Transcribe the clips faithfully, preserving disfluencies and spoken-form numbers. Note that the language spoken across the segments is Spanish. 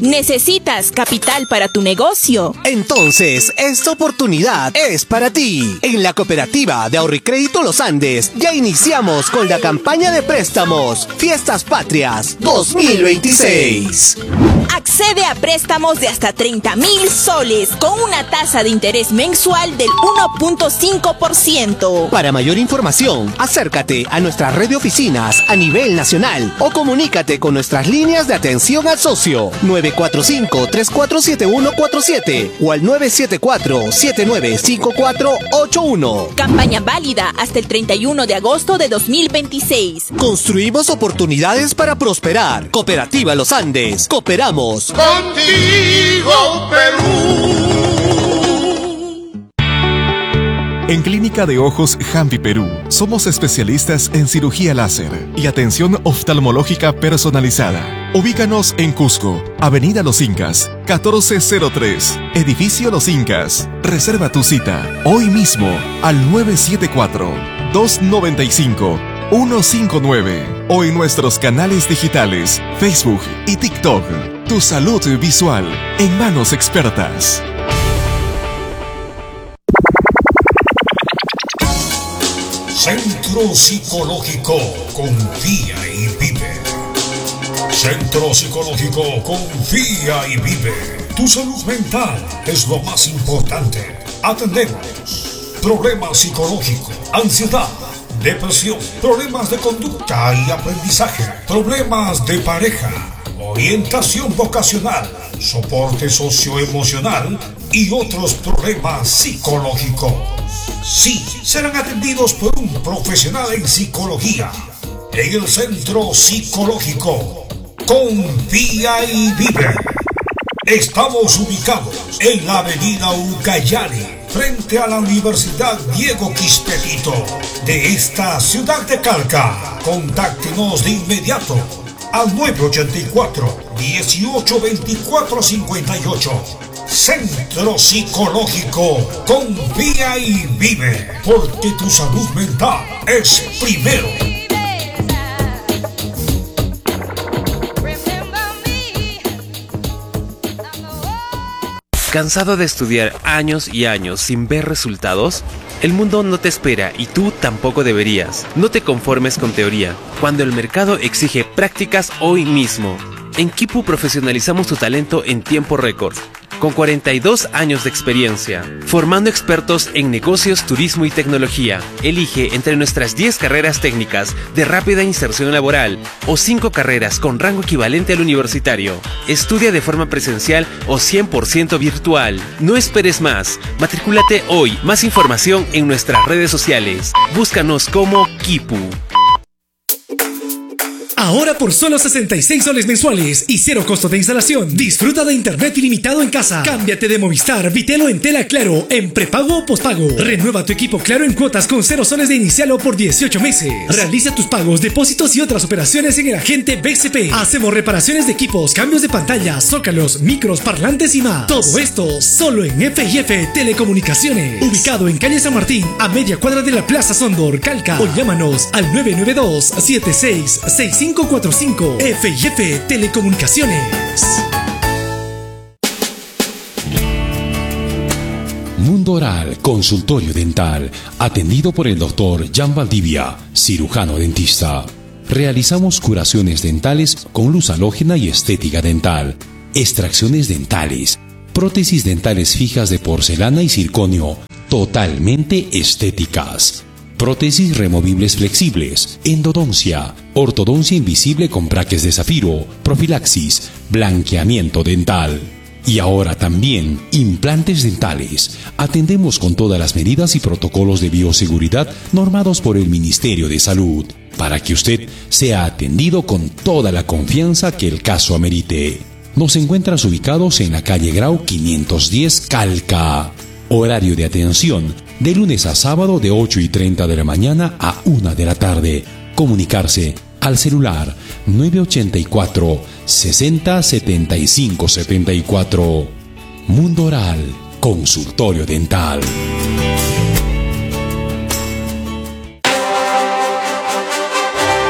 ¿Necesitas capital para tu negocio? Entonces, esta oportunidad es para ti. En la cooperativa de Ahorro y Crédito Los Andes ya iniciamos con la campaña de préstamos Fiestas Patrias dos mil veintiséis. Accede a préstamos de hasta treinta mil soles con una tasa de interés mensual del uno punto cinco por ciento. Para mayor información, acércate a nuestra red de oficinas a nivel nacional o comunícate con nuestras líneas de atención al socio nueve cuatro cinco, tres cuatro siete uno cuatro siete o al nueve siete cuatro, siete nueve cinco cuatro ocho uno. Campaña válida hasta el treinta y uno de agosto de dos mil veintiséis. Construimos oportunidades para prosperar. Cooperativa Los Andes. Cooperamos contigo, Perú. En Clínica de Ojos Jampi Perú, somos especialistas en cirugía láser y atención oftalmológica personalizada. Ubícanos en Cusco, Avenida Los Incas, catorce cero tres, Edificio Los Incas. Reserva tu cita hoy mismo al nueve siete cuatro, dos nueve cinco, uno cinco nueve o en nuestros canales digitales, Facebook y TikTok. Tu salud visual en manos expertas. Centro Psicológico Confía y Vive. Centro Psicológico Confía y Vive. Tu salud mental es lo más importante. Atendemos problemas psicológicos, ansiedad, depresión, problemas de conducta y aprendizaje, problemas de pareja, orientación vocacional, soporte socioemocional y otros problemas psicológicos. Sí, serán atendidos por un profesional en psicología en el Centro Psicológico Confía y Vive. Estamos ubicados en la avenida Ucayali, frente a la Universidad Diego Quispe-Tito de esta ciudad de Calca. Contáctenos de inmediato al nueve ocho cuatro, dieciocho veinticuatro cincuenta y ocho. Centro Psicológico Confía y Vive, porque tu salud mental es primero. ¿Cansado de estudiar años y años sin ver resultados? El mundo no te espera y tú tampoco deberías. No te conformes con teoría, cuando el mercado exige prácticas hoy mismo. En Kipu profesionalizamos tu talento en tiempo récord. Con cuarenta y dos años de experiencia, formando expertos en negocios, turismo y tecnología. Elige entre nuestras diez carreras técnicas de rápida inserción laboral o cinco carreras con rango equivalente al universitario. Estudia de forma presencial o cien por ciento virtual. No esperes más. Matrículate hoy. Más información en nuestras redes sociales. Búscanos como Kipu. Ahora por solo sesenta y seis soles mensuales y cero costo de instalación. Disfruta de internet ilimitado en casa. Cámbiate de Movistar, Vitelo en tela Claro, en prepago o pospago. Renueva tu equipo Claro en cuotas con cero soles de inicial o por dieciocho meses. Realiza tus pagos, depósitos y otras operaciones en el agente B C P. Hacemos reparaciones de equipos, cambios de pantalla, zócalos, micros, parlantes y más. Todo esto solo en F y F Telecomunicaciones. Ubicado en calle San Martín, a media cuadra de la Plaza Sondor, Calca. O llámanos al nueve nueve dos, siete seis seis cinco cuatro cinco. F y F Telecomunicaciones. Mundo Oral, consultorio dental, atendido por el doctor Jan Valdivia, cirujano dentista. Realizamos curaciones dentales con luz halógena y estética dental, extracciones dentales, prótesis dentales fijas de porcelana y circonio, totalmente estéticas. Prótesis removibles flexibles, endodoncia, ortodoncia invisible con braques de zafiro, profilaxis, blanqueamiento dental. Y ahora también implantes dentales. Atendemos con todas las medidas y protocolos de bioseguridad normados por el Ministerio de Salud, para que usted sea atendido con toda la confianza que el caso amerite. Nos encuentras ubicados en la calle Grau quinientos diez, Calca. Horario de atención de lunes a sábado de ocho y treinta de la mañana a una de la tarde. Comunicarse al celular nueve ocho cuatro, sesenta, setenta y cinco setenta y cuatro. Mundo Oral, consultorio dental.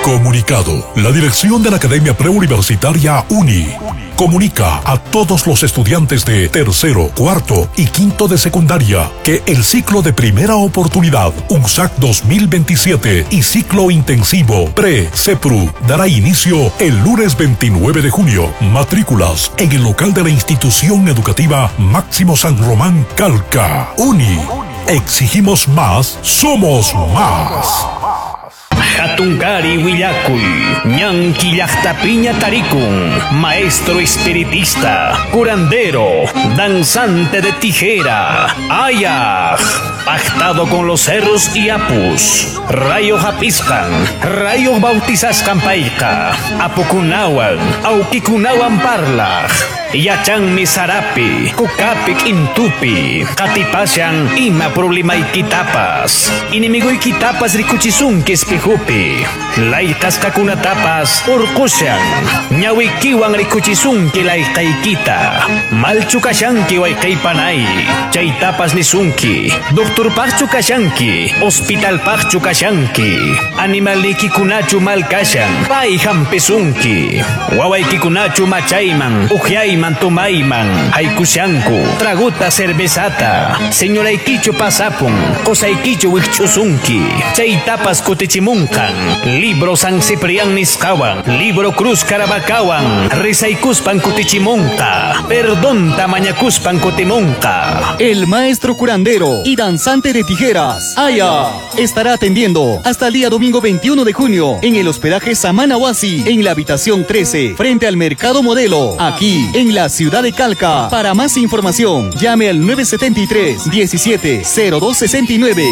Comunicado. La dirección de la Academia Preuniversitaria UNI comunica a todos los estudiantes de tercero, cuarto y quinto de secundaria que el ciclo de primera oportunidad U N S A C dos mil veintisiete y ciclo intensivo Pre-CEPRU dará inicio el lunes veintinueve de junio. Matrículas en el local de la institución educativa Máximo San Román Calca. UNI. Exigimos más, somos más. Hatunkari Willakuy, Ñanki Llaqtapiña Tarikun, maestro espiritista, curandero, danzante de tijera, Ayaj, pactado con los cerros y apus, Rayo Japiscan, Rayo Bautizas Campaica, Apukunawan, Aukikunawan Parlaj, Yachan Misarapi, Kukapik Intupi, Katipasyan Ima Problema Ikitapas, Inimigo Ikitapas Rikuchisunki Espijupi, Laikas Kakunatapas Urkushan, Ñawikiwan Rikuchisunki Laikaikita, Malchukashanki Waikaipanay, Chaitapas Nisunki, Doctor Pachukashanki, Hospital Pachukashanki, Animaliki Kunachu Malkashan, Pai Hampesunki, Wawaikikunachu Machaiman, Ujiaiman. Mantumaiman, Haikushanku, Traguta Cervezata, Señora Iquicho Pasapun, Cosaiquicho Wichuzunki, Chaitapas Kutichimunkan, Libro San Ciprián Niscawan, Libro Cruz Carabacawan, Rizaikuspan Kutichimunka, Perdón Tamañacuspan Kutimunka. El maestro curandero y danzante de tijeras, Aya, estará atendiendo hasta el día domingo veintiuno de junio en el hospedaje Samanawasi, en la habitación trece, frente al Mercado Modelo, aquí en la ciudad de Calca. Para más información, llame al nueve siete tres, diecisiete, cero dos sesenta y nueve.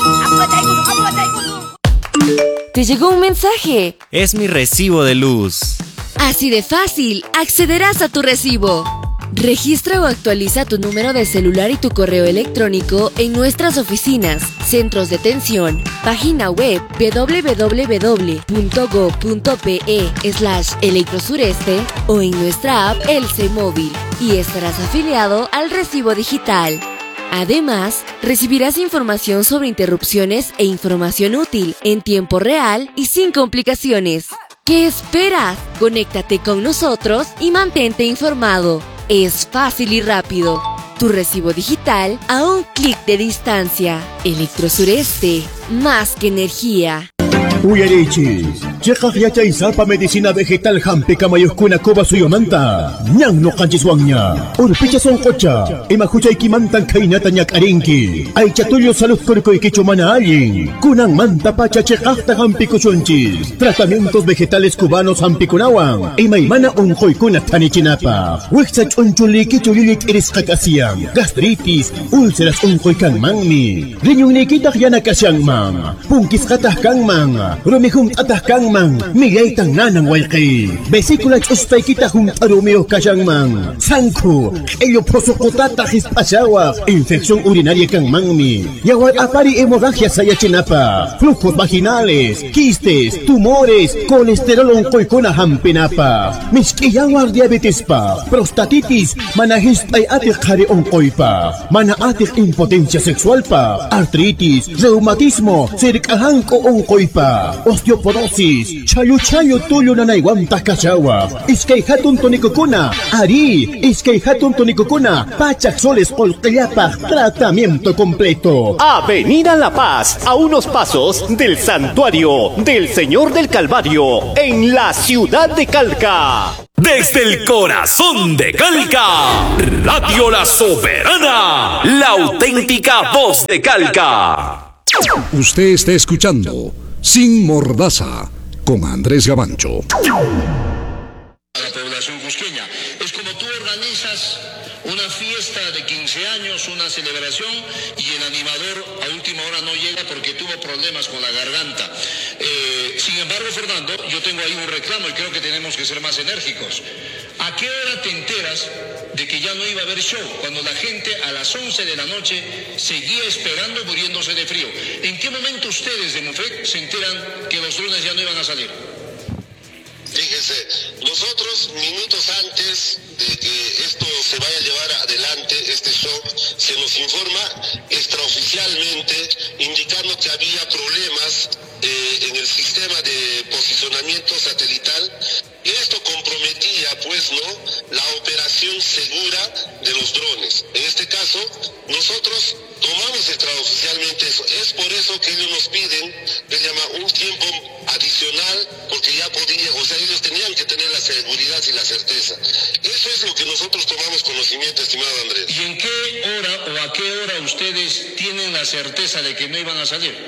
Te llegó un mensaje. Es mi recibo de luz. Así de fácil, accederás a tu recibo. Registra o actualiza tu número de celular y tu correo electrónico en nuestras oficinas, centros de atención, página web w w w punto go punto pe slash electrosureste o en nuestra app Elce Móvil y estarás afiliado al recibo digital. Además, recibirás información sobre interrupciones e información útil en tiempo real y sin complicaciones. ¿Qué esperas? Conéctate con nosotros y mantente informado. Es fácil y rápido. Tu recibo digital a un clic de distancia. Electrosureste, más que energía. Uyarichis, chekaj yachay sapa medicina vegetal hampica mayuskuna koba suyomanta. Ñan no kanchiswanya. Urpicha son cocha. Emajuchay kimantan kainata ñakarinki. Ay chatullo salud korkoy kichumana allin. Kunan manta pacha chekajta hampikuchunchis. Tratamientos vegetales cubanos hampikunawan. Emaimana unjoykuna tanichinapa. Wixach unchuli kichulilit irisqakasian. Gastritis, úlceras unjoykan manmi. Riñunnikitaj yanakasyanman. Punkisqataj kanman. Rumihum atahkangman, migaytang nanang walqi. Vesícula chustaykita hum arumeo kashangman. Sanku, ello prosokotata hispachawa. Infección urinaria kangmanmi. Yawar apari hemorragia sayachinapa. Flujos vaginales, quistes, tumores, colesterol onkoykuna hampinapa. Miskiyawar diabetes pa, prostatitis, manahistay atik kari onkoypa. Mana atik impotencia sexual pa, artritis, reumatismo, sirkahanko onkoypa. Osteoporosis, chayo chayo tuyo nanayguanta cachawa. Iskay hatun tonicocuna, ari, iskay hatun tonicocuna, pachak soles olcayapa, tratamiento completo. Avenida La Paz, a unos pasos del Santuario del Señor del Calvario, en la ciudad de Calca. Desde el corazón de Calca, Radio La Soberana, la auténtica voz de Calca. Usted está escuchando Sin Mordaza, con Andrés Gavancho. A la población cusqueña. Es como tú organizas una fiesta de quince años, una celebración, y el animador a última hora no llega porque tuvo problemas con la garganta. Eh, sin embargo, Fernando, yo tengo ahí un reclamo y creo que tenemos que ser más enérgicos. ¿A qué hora te enteras de que ya no iba a haber show, cuando la gente a las once de la noche seguía esperando muriéndose de frío? ¿En qué momento ustedes de MUFEC se enteran que los drones ya no iban a salir? Fíjese, nosotros minutos antes de que esto se vaya a llevar adelante, este show, se nos informa extraoficialmente indicando que había problemas eh, en el sistema de posicionamiento posicionamiento satelital. Esto comprometía, pues, ¿no?, la operación segura de los drones. En este caso, nosotros tomamos extraoficialmente eso. Es por eso que ellos nos piden, que se llama, un tiempo adicional, porque ya podía, o sea, ellos tenían que tener la seguridad y la certeza. Eso es lo que nosotros tomamos conocimiento, estimado Andrés. ¿Y en qué hora o a qué hora ustedes tienen la certeza de que no iban a salir?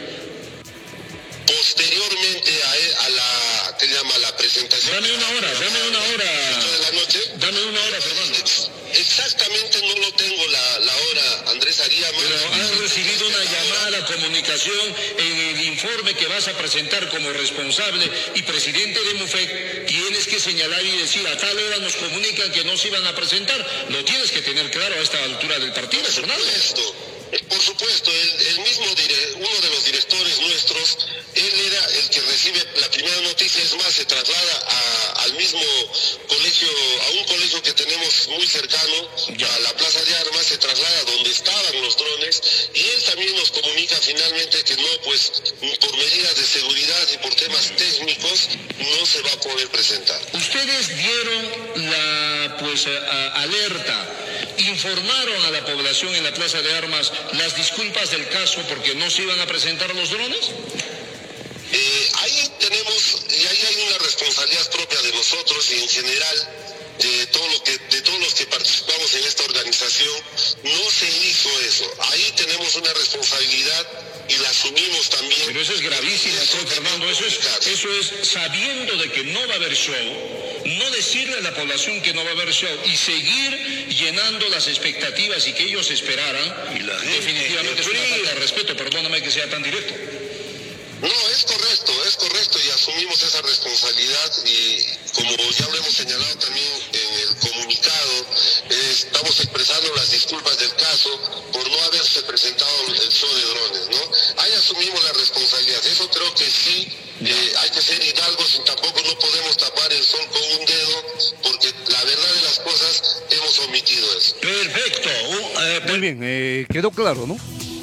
Posteriormente a, a la, ¿qué llama?, la presentación. Dame una hora, dame una hora. de la noche. Dame una hora, Fernando. Exactamente no lo tengo la, la hora, Andrés, haría más. Pero has recibido una llamada, comunicación en el informe que vas a presentar como responsable y presidente de MUFEC. Tienes que señalar y decir, a tal hora nos comunican que no se iban a presentar. Lo tienes que tener claro a esta altura del partido, Fernando. Por supuesto, el, el mismo dire, uno de los directores nuestros, él era el que recibe la primera noticia, es más, se traslada a, al mismo colegio, a un colegio que tenemos muy cercano, a la Plaza de Armas, se traslada donde estaban los drones, y él también nos comunica finalmente que no, pues, por medidas de seguridad y por temas técnicos, no se va a poder presentar. Ustedes dieron la, pues, a, alerta, informaron a la población en la Plaza de Armas las disculpas del caso porque no se iban a presentar los drones. Eh, ahí tenemos, y ahí hay una responsabilidad propia de nosotros y en general de todo lo que, de todos los que participamos en esta organización. No se hizo eso. Ahí tenemos una responsabilidad y la asumimos también. Pero eso es gravísimo, eso, Fernando. Eso es, eso es sabiendo de que no va a haber show, no decirle a la población que no va a haber show y seguir llenando las expectativas y que ellos esperaran. Y la gente, definitivamente es una falta de respeto. Perdóname que sea tan directo. No, es correcto, es correcto y asumimos esa responsabilidad y como ya lo hemos señalado también en el comunicado, eh, estamos expresando las disculpas del caso por no haberse presentado el show de drones, ¿no? Ahí asumimos la responsabilidad, eso creo que sí, eh, hay que ser hidalgos y tampoco no podemos tapar el sol con un dedo porque la verdad de las cosas hemos omitido eso. Perfecto. Uh, eh, Muy bien, eh, quedó claro, ¿no?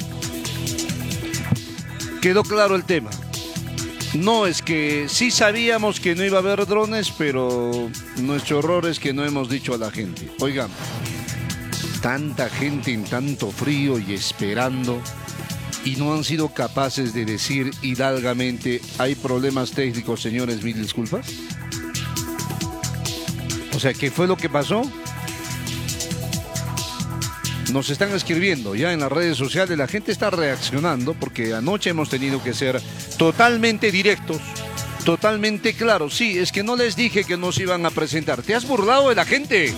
Quedó claro el tema. No, es que sí sabíamos que no iba a haber drones, pero nuestro error es que no hemos dicho a la gente. Oigan, tanta gente en tanto frío y esperando, y no han sido capaces de decir hidalgamente, hay problemas técnicos, señores, mil disculpas. O sea, ¿qué fue lo que pasó? Nos están escribiendo ya en las redes sociales, la gente está reaccionando porque anoche hemos tenido que ser totalmente directos, totalmente claros. Sí, es que no les dije que no se iban a presentar. ¿Te has burlado de la gente?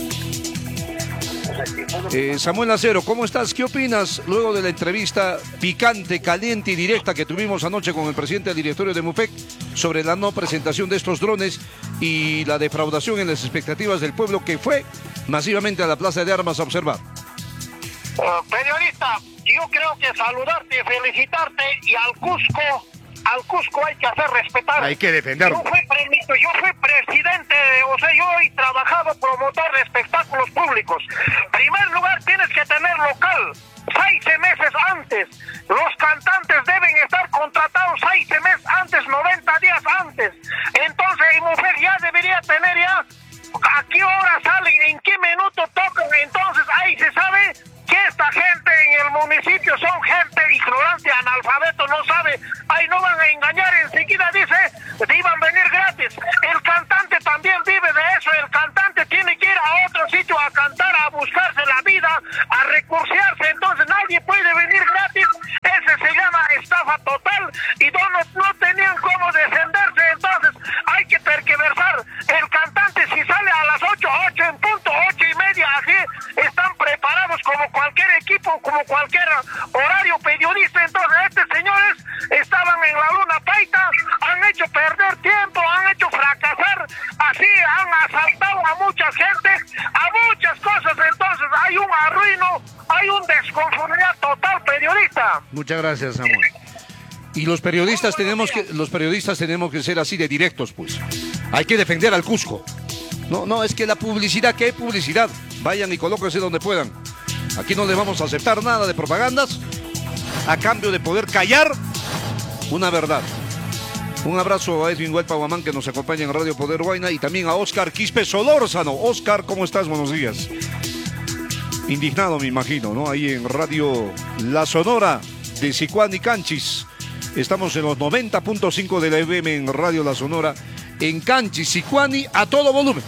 Eh, Samuel Acero, ¿cómo estás? ¿Qué opinas luego de la entrevista picante, caliente y directa que tuvimos anoche con el presidente del directorio de MUFEC sobre la no presentación de estos drones y la defraudación en las expectativas del pueblo que fue masivamente a la Plaza de Armas a observar? Uh, periodista, yo creo que saludarte, felicitarte y al Cusco, al Cusco hay que hacer respetar. Hay que defenderlo. Yo fui, pre yo fui presidente, o sea, yo he trabajado promotor de espectáculos públicos. En primer lugar, tienes que tener local seis meses antes. Los cantantes deben estar contratados seis meses antes, noventa días antes. Entonces, y mujer ya debería tener ya a qué hora salen, en qué minuto tocan. Entonces, ahí se sabe que esta gente en el municipio son gente ignorante, analfabeto, no sabe, ahí no van a engañar, enseguida dice, te iban a venir gratis. El cantante también vive de eso, el cantante tiene que ir a otro sitio a cantar, a buscarse la vida, a recursearse, entonces nadie puede venir gratis, ese se llama estafa total, y no, no tenían cómo defenderse, entonces hay que tergiversar. El cantante si sale a las ocho, ocho en punto, ocho y media, aquí están preparados como cualquier equipo, como cualquier horario periodista. Entonces estos señores estaban en la luna paita, han hecho perder tiempo, han hecho fracasar, así han asaltado a mucha gente, a muchas cosas. Entonces hay un arruino, hay un desconformidad total, periodista. Muchas gracias, Samuel. Y los periodistas tenemos que los periodistas tenemos que ser así de directos, pues. Hay que defender al Cusco. No, no, es que la publicidad, ¿qué publicidad? Vayan y colóquense donde puedan. Aquí no les vamos a aceptar nada de propagandas a cambio de poder callar una verdad. Un abrazo a Edwin Huelpa Guamán, que nos acompaña en Radio Poder Huayna, y también a Oscar Quispe Solórzano. Oscar, ¿cómo estás? Buenos días. Indignado, me imagino, ¿no? Ahí en Radio La Sonora de Sicuán y Canchis. Estamos en los noventa punto cinco de la F M en Radio La Sonora, en Canchis, Sicuani, a todo volumen.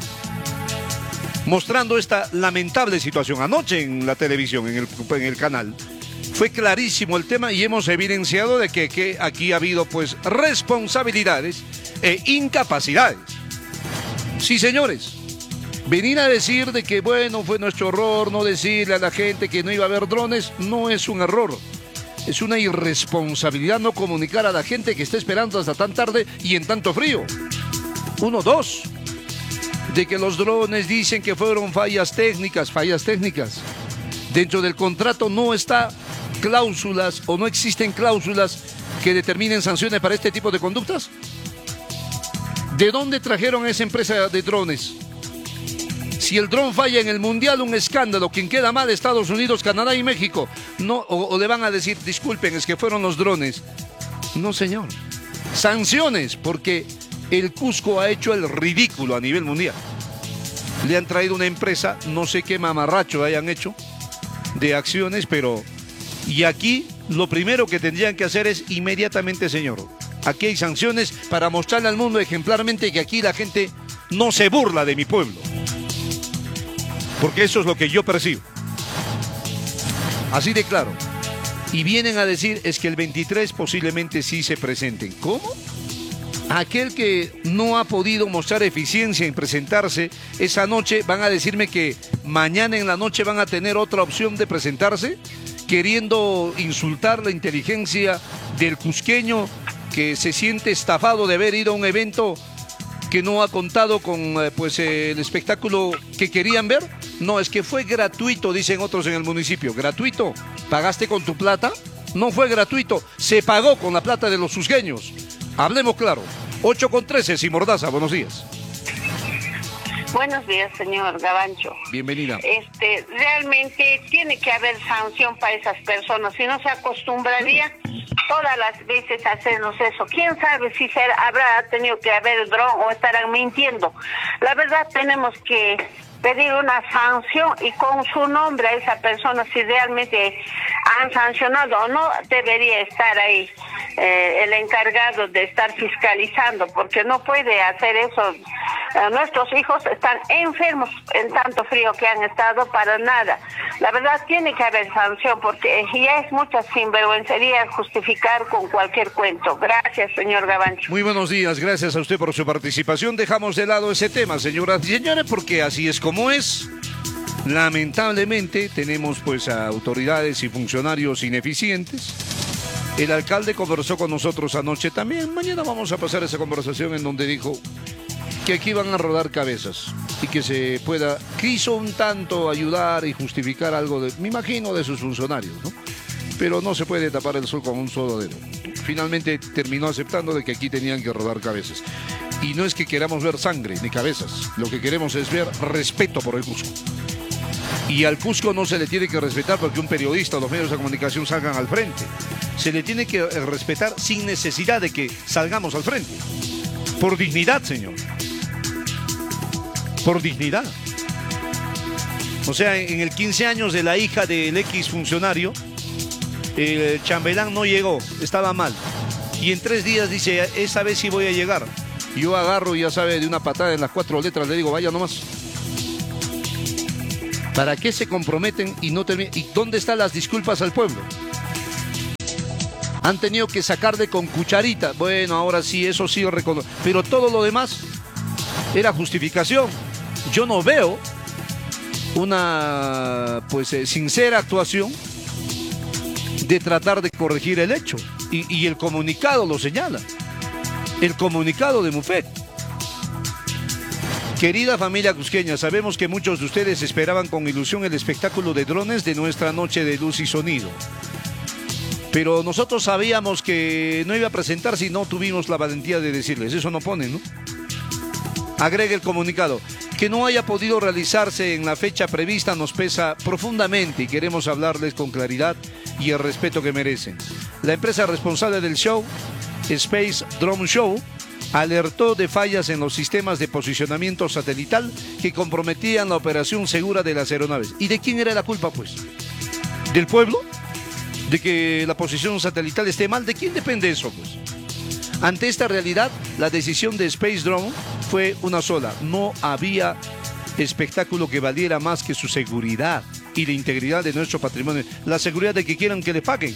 Mostrando esta lamentable situación. Anoche en la televisión, en el, en el canal, fue clarísimo el tema y hemos evidenciado de que, que aquí ha habido pues responsabilidades e incapacidades. Sí, señores. Venir a decir de que, bueno, fue nuestro error, no decirle a la gente que no iba a haber drones, no es un error. Es una irresponsabilidad no comunicar a la gente que está esperando hasta tan tarde y en tanto frío. Uno, dos. De que los drones dicen que fueron fallas técnicas, fallas técnicas. Dentro del contrato no está cláusulas o no existen cláusulas que determinen sanciones para este tipo de conductas. ¿De dónde trajeron a esa empresa de drones? Si el dron falla en el mundial, un escándalo. Quien queda mal, Estados Unidos, Canadá y México. No, o, o le van a decir, disculpen, es que fueron los drones. No, señor. Sanciones, porque el Cusco ha hecho el ridículo a nivel mundial. Le han traído una empresa, no sé qué mamarracho hayan hecho de acciones, pero... Y aquí lo primero que tendrían que hacer es inmediatamente, señor, aquí hay sanciones para mostrarle al mundo ejemplarmente que aquí la gente no se burla de mi pueblo. Porque eso es lo que yo percibo. Así de claro. Y vienen a decir, es que el veintitrés posiblemente sí se presenten. ¿Cómo? Aquel que no ha podido mostrar eficiencia en presentarse esa noche, van a decirme que mañana en la noche van a tener otra opción de presentarse, queriendo insultar la inteligencia del cusqueño que se siente estafado de haber ido a un evento que no ha contado con pues el espectáculo que querían ver. No, es que fue gratuito, dicen otros en el municipio. ¿Gratuito? ¿Pagaste con tu plata? No fue gratuito, se pagó con la plata de los cusqueños. Hablemos claro. ocho con trece, Sin Mordaza, buenos días. Buenos días, señor Gabancho. Bienvenida. Este, realmente tiene que haber sanción para esas personas, si no se acostumbraría todas las veces a hacernos eso. ¿Quién sabe si se habrá tenido que haber dron o estarán mintiendo? La verdad tenemos que pedir una sanción y con su nombre a esa persona, si realmente han sancionado o no, debería estar ahí eh, el encargado de estar fiscalizando, porque no puede hacer eso. Eh, nuestros hijos están enfermos en tanto frío que han estado para nada. La verdad tiene que haber sanción, porque ya es mucha sinvergüencería justificar con cualquier cuento. Gracias, señor Gabancho. Muy buenos días, gracias a usted por su participación. Dejamos de lado ese tema, señoras y señores, porque así es como es. Lamentablemente tenemos pues a autoridades y funcionarios ineficientes. El alcalde conversó con nosotros anoche también. Mañana vamos a pasar esa conversación en donde dijo que aquí van a rodar cabezas y que se pueda, quiso un tanto ayudar y justificar algo, de, me imagino, de sus funcionarios, ¿no? Pero no se puede tapar el sol con un solo dedo. Finalmente terminó aceptando de que aquí tenían que rodar cabezas. Y no es que queramos ver sangre ni cabezas, lo que queremos es ver respeto por el Cusco. Y al Cusco no se le tiene que respetar porque un periodista o los medios de comunicación salgan al frente. Se le tiene que respetar sin necesidad de que salgamos al frente. Por dignidad, señor. Por dignidad. O sea, en el quince años de la hija del X funcionario, el chambelán no llegó, estaba mal. Y en tres días dice, esa vez sí voy a llegar. Yo agarro, ya sabe, de una patada en las cuatro letras, le digo, vaya nomás. ¿Para qué se comprometen y no terminan? ¿Y dónde están las disculpas al pueblo? Han tenido que sacar de con cucharita. Bueno, ahora sí, eso sí lo reconozco. Pero todo lo demás era justificación. Yo no veo una pues eh, sincera actuación de tratar de corregir el hecho. Y, y el comunicado lo señala. El comunicado de MUFEC. Querida familia cusqueña, sabemos que muchos de ustedes esperaban con ilusión el espectáculo de drones de nuestra noche de luz y sonido. Pero nosotros sabíamos que no iba a presentar si no tuvimos la valentía de decirles. Eso no pone, ¿no? Agrega el comunicado. Que no haya podido realizarse en la fecha prevista nos pesa profundamente y queremos hablarles con claridad y el respeto que merecen. La empresa responsable del show Space Drone Show alertó de fallas en los sistemas de posicionamiento satelital que comprometían la operación segura de las aeronaves. ¿Y de quién era la culpa, pues? ¿Del pueblo? ¿De que la posición satelital esté mal? ¿De quién depende eso, pues? Ante esta realidad, la decisión de Space Drone fue una sola. No había espectáculo que valiera más que su seguridad y la integridad de nuestro patrimonio. La seguridad de que quieran que le paguen.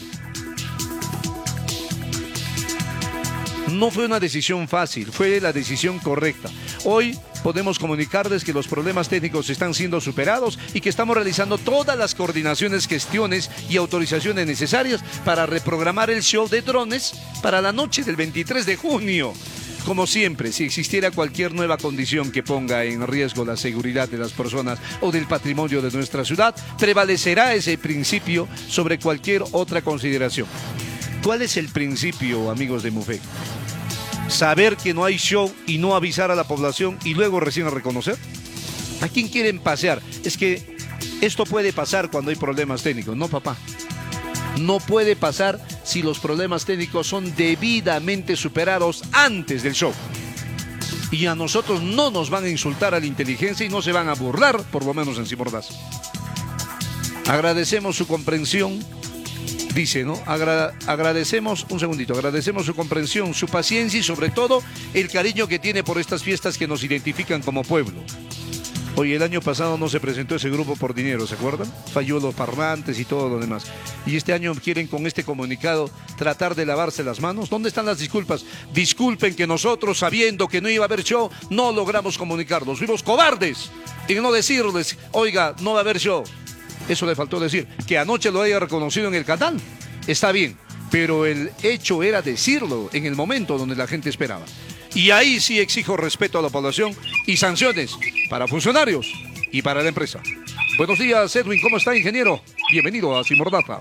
No fue una decisión fácil, fue la decisión correcta. Hoy podemos comunicarles que los problemas técnicos están siendo superados y que estamos realizando todas las coordinaciones, gestiones y autorizaciones necesarias para reprogramar el show de drones para la noche del veintitrés de junio. Como siempre, si existiera cualquier nueva condición que ponga en riesgo la seguridad de las personas o del patrimonio de nuestra ciudad, prevalecerá ese principio sobre cualquier otra consideración. ¿Cuál es el principio, amigos de MUFEC? ¿Saber que no hay show y no avisar a la población y luego recién a reconocer? ¿A quién quieren pasear? Es que esto puede pasar cuando hay problemas técnicos. No, papá. No puede pasar si los problemas técnicos son debidamente superados antes del show. Y a nosotros no nos van a insultar a la inteligencia y no se van a burlar, por lo menos en Simordaza. Agradecemos su comprensión. Dice, ¿no? Agra- agradecemos, un segundito, agradecemos su comprensión, su paciencia y sobre todo el cariño que tiene por estas fiestas que nos identifican como pueblo. Oye, el año pasado no se presentó ese grupo por dinero, ¿se acuerdan? Falló los parlantes y todo lo demás. Y este año quieren con este comunicado tratar de lavarse las manos. ¿Dónde están las disculpas? Disculpen que nosotros, sabiendo que no iba a haber show, no logramos comunicarlos. Fuimos cobardes en no decirles, oiga, no va a haber show. Eso le faltó decir. Que anoche lo haya reconocido en el canal, está bien, pero el hecho era decirlo en el momento donde la gente esperaba. Y ahí sí exijo respeto a la población y sanciones para funcionarios y para la empresa. Buenos días, Edwin, ¿cómo está, ingeniero? Bienvenido a Simordaza.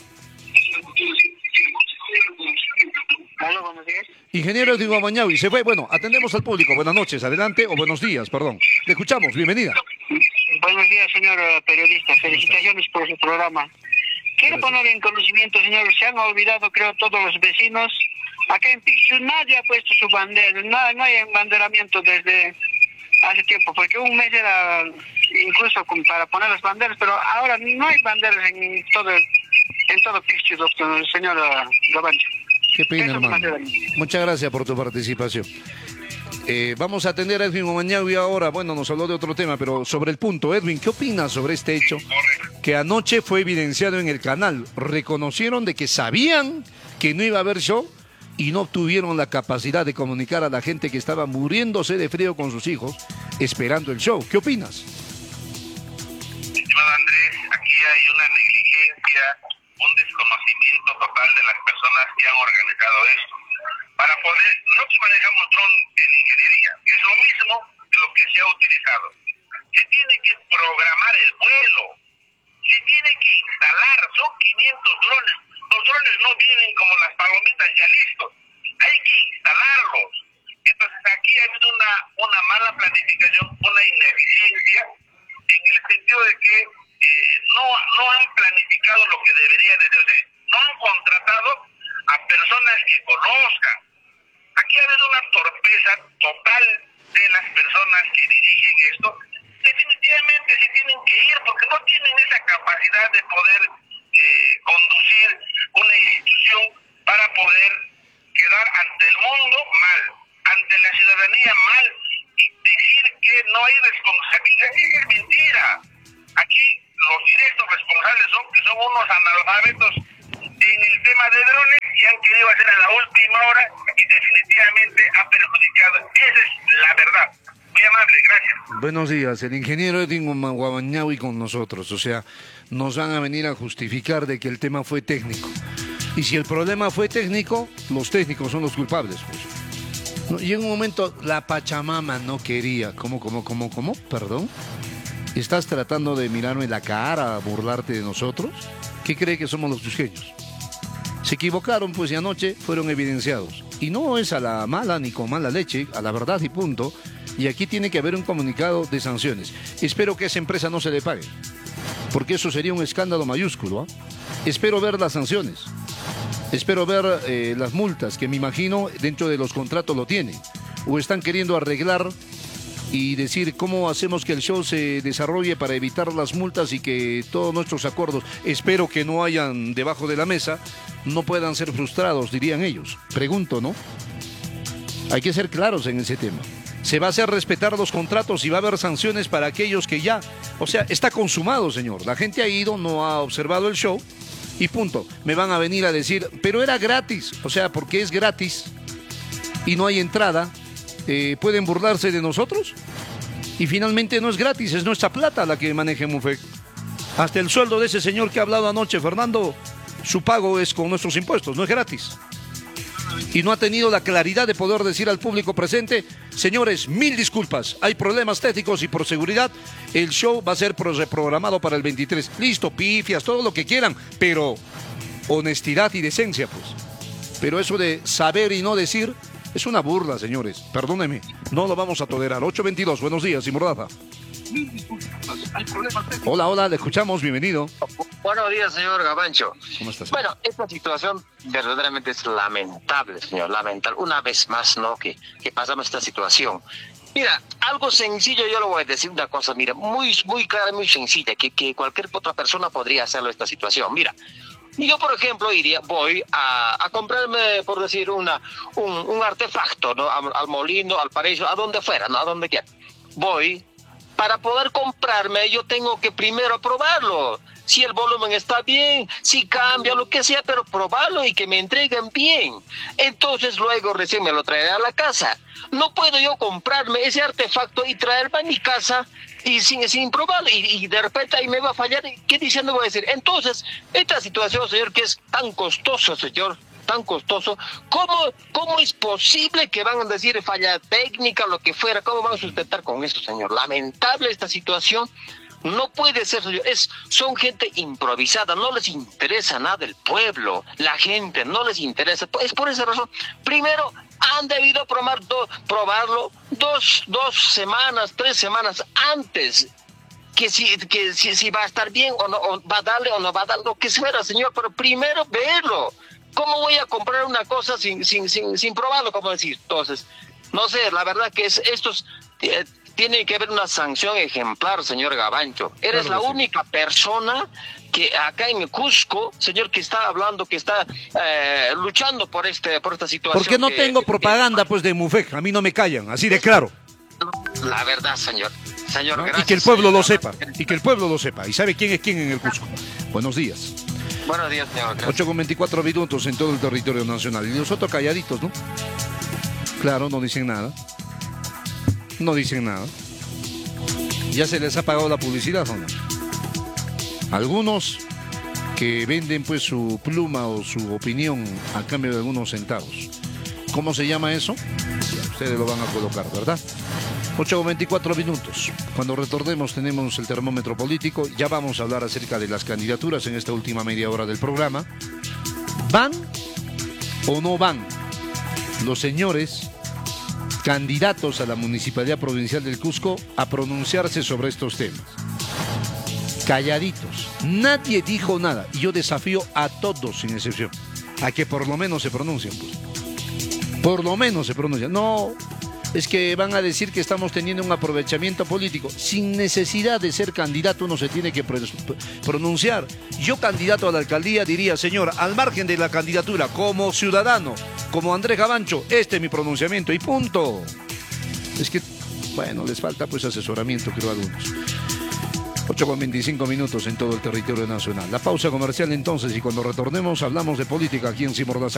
Hola, buenos días. Ingeniero Edwin Guamañaui, se fue. Bueno, atendemos al público. Buenas noches, adelante, o buenos días, perdón. Le escuchamos, bienvenida. Buenos días, señor periodista. Felicitaciones por su programa. Quiero Gracias. poner en conocimiento, señor, se han olvidado, creo, todos los vecinos. Acá en Pixu nadie ha puesto su bandera, no, no hay embanderamiento desde hace tiempo, porque un mes era incluso para poner las banderas, pero ahora no hay banderas en todo en todo Pixu, doctor, señor Gabancho. Qué pena, hermano. Muchas gracias por tu participación. Eh, vamos a atender a Edwin Guamañaui ahora. Bueno, nos habló de otro tema, pero sobre el punto. Edwin, ¿qué opinas sobre este hecho que anoche fue evidenciado en el canal? Reconocieron de que sabían que no iba a haber show y no tuvieron la capacidad de comunicar a la gente que estaba muriéndose de frío con sus hijos esperando el show. ¿Qué opinas? Estimado Andrés, aquí hay una negligencia, un desconocimiento total de las personas que han organizado esto. Para poder, nosotros manejamos dron en ingeniería, que es lo mismo de lo que se ha utilizado. Se tiene que programar el vuelo, se tiene que instalar, son quinientos drones. Los drones no vienen como las palomitas ya listos, hay que instalarlos. Entonces aquí ha habido una, una mala planificación, una ineficiencia, en el sentido de que eh, no, no han planificado lo que debería de ser, no han contratado a personas que conozcan. Aquí ha habido una torpeza total de las personas que dirigen esto. Definitivamente se tienen que ir porque no tienen esa capacidad de poder eh, conducir una institución para poder quedar ante el mundo mal, ante la ciudadanía mal y decir que no hay responsabilidad. Es mentira. Aquí los directos responsables son que son unos analfabetos en el tema de drones y han querido hacer a la última hora y definitivamente ha perjudicado. Esa es la verdad. Muy amable, gracias. Buenos días, el ingeniero Edwin Guamañaui con nosotros. O sea, nos van a venir a justificar de que el tema fue técnico. Y si el problema fue técnico, los técnicos son los culpables, pues. No, y en un momento la Pachamama no quería. ¿Cómo, cómo, cómo, cómo? ¿Perdón? ¿Estás tratando de mirarme la cara, a burlarte de nosotros? ¿Qué cree que somos los cusqueños? Se equivocaron, pues, y anoche fueron evidenciados. Y no es a la mala ni con mala leche, a la verdad y punto. Y aquí tiene que haber un comunicado de sanciones. Espero que a esa empresa no se le pague, porque eso sería un escándalo mayúsculo, ¿eh? Espero ver las sanciones. Espero ver eh, las multas, que me imagino dentro de los contratos lo tienen. O están queriendo arreglar y decir cómo hacemos que el show se desarrolle para evitar las multas y que todos nuestros acuerdos, espero que no hayan debajo de la mesa, no puedan ser frustrados, dirían ellos. Pregunto, ¿no? Hay que ser claros en ese tema. Se va a hacer respetar los contratos y va a haber sanciones para aquellos que ya, o sea, está consumado, señor. La gente ha ido, no ha observado el show y punto. Me van a venir a decir, pero era gratis, o sea, porque es gratis y no hay entrada, eh, ¿pueden burlarse de nosotros? Y finalmente no es gratis, es nuestra plata la que maneja Mufec. Hasta el sueldo de ese señor que ha hablado anoche, Fernando, su pago es con nuestros impuestos, no es gratis. Y no ha tenido la claridad de poder decir al público presente, señores, mil disculpas, hay problemas técnicos y por seguridad el show va a ser reprogramado para el veintitrés. Listo, pifias, todo lo que quieran, pero honestidad y decencia, pues. Pero eso de saber y no decir es una burla, señores. Perdónenme, no lo vamos a tolerar. ocho veintidós, buenos días, y Mordaza. Hola, hola, le escuchamos, bienvenido. Buenos días, señor Gabancho. ¿Cómo estás? Bueno, esta situación verdaderamente es lamentable, señor, lamentable. Una vez más, ¿no? Que, que pasamos esta situación. Mira, algo sencillo, yo le voy a decir una cosa, mira, muy, muy clara, muy sencilla, que, que cualquier otra persona podría hacerlo esta situación. Mira, yo, por ejemplo, iría, voy a, a comprarme, por decir, una, un, un artefacto, ¿no? Al, al molino, al paraíso, a donde fuera, ¿no? A donde quiera. Voy, para poder comprarme, yo tengo que primero probarlo. Si el volumen está bien, si cambia, lo que sea, pero probarlo y que me entreguen bien. Entonces luego recién me lo traeré a la casa. No puedo yo comprarme ese artefacto y traerme a mi casa y sin, sin probarlo. Y, y de repente ahí me va a fallar. ¿Qué diciendo voy a decir? Entonces, esta situación, señor, que es tan costoso, señor, tan costoso, ¿cómo, cómo es posible que van a decir falla técnica, lo que fuera? ¿Cómo van a sustentar con eso, señor? Lamentable esta situación. No puede ser, señor. Es, son gente improvisada, no les interesa nada el pueblo, la gente, no les interesa. Es por esa razón. Primero, han debido probar do, probarlo dos, dos semanas, tres semanas antes, que si, que si, si va a estar bien o no, o va a darle o no va a dar lo que fuera, señor, pero primero verlo. ¿Cómo voy a comprar una cosa sin, sin, sin, sin probarlo? ¿Cómo decir? Entonces, no sé, la verdad que es estos... Eh, tiene que haber una sanción ejemplar, señor Gabancho. Eres claro, la sí. única persona que acá en Cusco, señor, que está hablando, que está eh, luchando por este por esta situación. Porque no que, tengo que, propaganda pues de Mufec, a mí no me callan, así de claro. La verdad, señor. Señor, ¿no? gracias. Y que el pueblo señor. lo sepa, y que el pueblo lo sepa, y sabe quién es quién en el Cusco. Buenos días. Buenos días, señor. Gracias. ocho con veinticuatro minutos en todo el territorio nacional. Y nosotros calladitos, ¿no? Claro, no dicen nada. No dicen nada. ¿Ya se les ha pagado la publicidad o no? Algunos que venden pues su pluma o su opinión a cambio de algunos centavos. ¿Cómo se llama eso? Ya, ustedes lo van a colocar, ¿verdad? ocho con veinticuatro minutos. Cuando retornemos tenemos el termómetro político. Ya vamos a hablar acerca de las candidaturas en esta última media hora del programa. ¿Van o no van los señores candidatos a la Municipalidad Provincial del Cusco a pronunciarse sobre estos temas? Calladitos. Nadie dijo nada. Y yo desafío a todos, sin excepción, a que por lo menos se pronuncien. Pues. Por lo menos se pronuncien. No, es que van a decir que estamos teniendo un aprovechamiento político. Sin necesidad de ser candidato uno se tiene que pronunciar. Yo, candidato a la alcaldía, diría, señor, al margen de la candidatura, como ciudadano, como Andrés Gabancho, este es mi pronunciamiento y punto. Es que, bueno, les falta pues asesoramiento, creo, a algunos. ocho con veinticinco minutos en todo el territorio nacional. La pausa comercial entonces, y cuando retornemos hablamos de política aquí en Sin Mordaza.